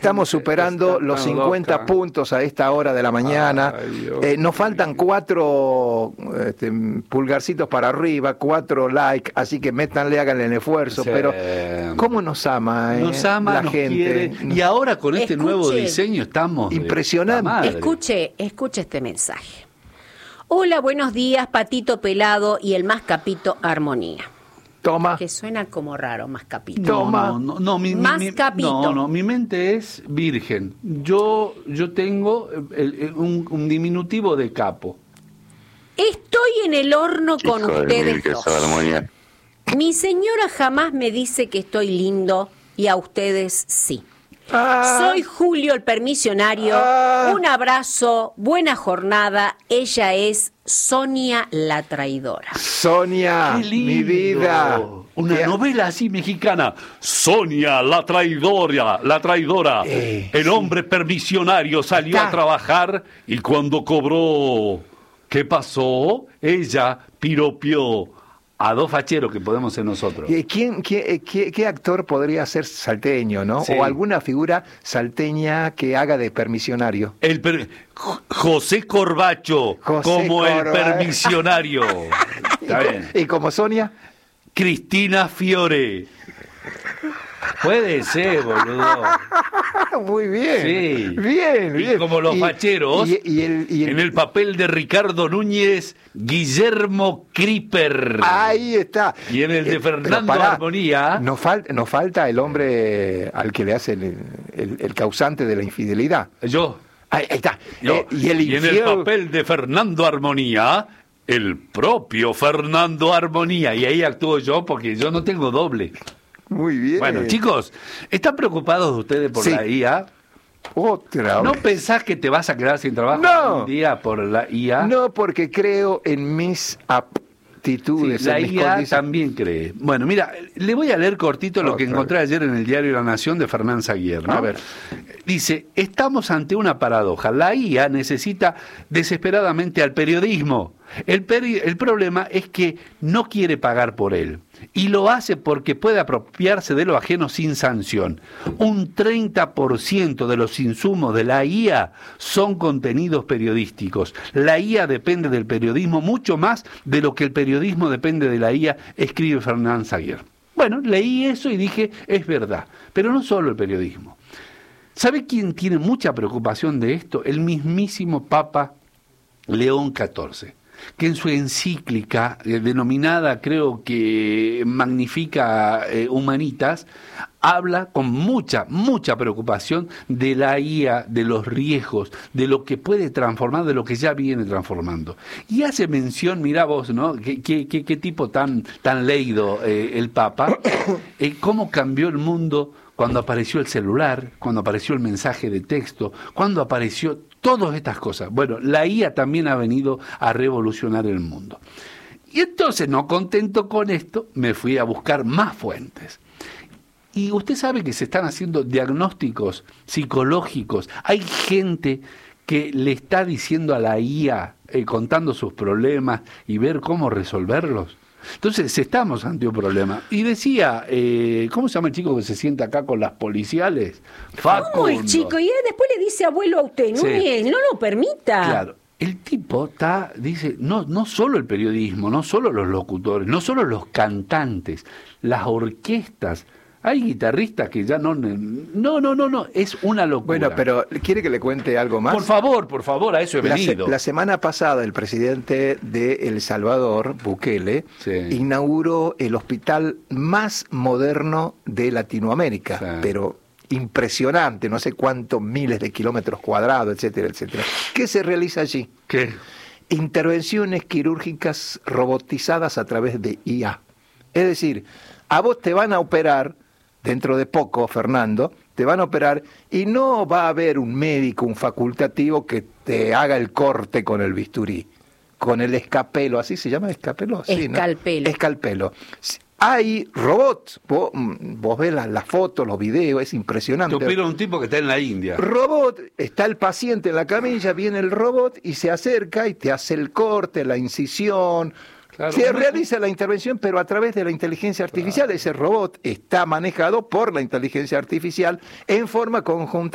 Estamos superando los 50 puntos a esta hora de la mañana. Nos faltan 4 pulgarcitos para arriba, 4 likes, así que métanle, háganle el esfuerzo. Sí. Pero ¿cómo nos ama, nos ama, la nos gente? Quiere. Y ahora con este nuevo diseño estamos impresionante. Escuche este mensaje. Hola, buenos días, Patito Pelado y el Mascapito Armonía. Toma. Que suena como raro, Mascapito. Toma. Mascapito. Mi mente es virgen. Yo tengo un diminutivo de capo. Estoy en el horno con ustedes dos. Armonía. Mi señora jamás me dice que estoy lindo y a ustedes sí. Soy Julio el permisionario. Un abrazo, buena jornada. Ella es Sonia la traidora. Sonia, mi vida. Una novela así mexicana. Sonia la traidora, el hombre permisionario salió a trabajar y cuando cobró, ¿qué pasó? Ella piropió a 2 facheros que podemos ser nosotros. ¿Qué actor podría ser salteño, no? Sí. O alguna figura salteña que haga de permisionario. José Corbacho, el permisionario. Está bien. ¿Y como Sonia? Cristina Fiore. Puede ser, boludo. Muy bien. Sí. Bien. Y como los facheros, en el papel de Ricardo Núñez, Guillermo Creeper. Ahí está. Y en el de Fernando Armonía. Nos falta el hombre al que le hace el causante de la infidelidad. Yo. Ahí está. Y en el papel de Fernando Armonía, el propio Fernando Armonía. Y ahí actúo yo porque yo no tengo doble. Muy bien. Bueno, chicos, ¿están preocupados ustedes por la IA? Otra vez. ¿No pensás que te vas a quedar sin trabajo un día por la IA? No, porque creo en mis aptitudes. Sí, la IA también cree. Bueno, mira, le voy a leer cortito lo que encontré ayer en el diario La Nación de Fernán Zaguier, ¿no? A ver. Dice, estamos ante una paradoja. La IA necesita desesperadamente al periodismo. El problema es que no quiere pagar por él. Y lo hace porque puede apropiarse de lo ajeno sin sanción. Un 30% de los insumos de la IA son contenidos periodísticos. La IA depende del periodismo mucho más de lo que el periodismo depende de la IA, escribe Fernán Zaguier. Bueno, leí eso y dije, es verdad. Pero no solo el periodismo. ¿Sabe quién tiene mucha preocupación de esto? El mismísimo Papa León XIV, que en su encíclica, denominada creo que Magnifica Humanitas, habla con mucha preocupación de la IA, de los riesgos, de lo que puede transformar, de lo que ya viene transformando. Y hace mención, mirá vos, ¿no? Qué tipo tan leído el Papa, cómo cambió el mundo cuando apareció el celular, cuando apareció el mensaje de texto, cuando apareció todas estas cosas. Bueno, la IA también ha venido a revolucionar el mundo. Y entonces, no contento con esto, me fui a buscar más fuentes. Y usted sabe que se están haciendo diagnósticos psicológicos. Hay gente que le está diciendo a la IA, contando sus problemas y ver cómo resolverlos. Entonces estamos ante un problema. Y decía, ¿cómo se llama el chico que se sienta acá con las policiales? ¿Cómo el chico? Y después le dice abuelo a usted, Núñez, no lo permita. Claro, el tipo dice, no solo el periodismo, no solo los locutores, no solo los cantantes, las orquestas. Hay guitarristas que ya no, es una locura. Bueno, pero ¿quiere que le cuente algo más? Por favor, a eso he venido. La semana pasada el presidente de El Salvador, Bukele, inauguró el hospital más moderno de Latinoamérica, pero impresionante, no sé cuántos miles de kilómetros cuadrados, etcétera, etcétera. ¿Qué se realiza allí? ¿Qué? Intervenciones quirúrgicas robotizadas a través de IA. Es decir, a vos te van a operar dentro de poco, Fernando, te van a operar y no va a haber un médico, un facultativo que te haga el corte con el bisturí, con el escapelo, ¿así se llama escapelo? Sí, escalpelo. ¿no? Escalpelo. Hay robots, vos ves las fotos, los videos, es impresionante. Te opera un tipo que está en la India. Robot, está el paciente en la camilla, viene el robot y se acerca y te hace el corte, la incisión. Claro, se realiza la intervención, pero a través de la inteligencia artificial. Claro. Ese robot está manejado por la inteligencia artificial en forma conjunta.